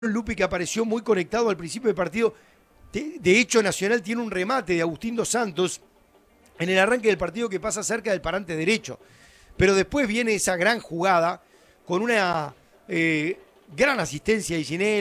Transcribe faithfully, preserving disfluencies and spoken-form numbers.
Lupi, que apareció muy conectado al principio del partido. De, de hecho, Nacional tiene un remate de Agustín Dos Santos en el arranque del partido que pasa cerca del parante derecho. Pero después viene esa gran jugada con una eh, gran asistencia de Ginela.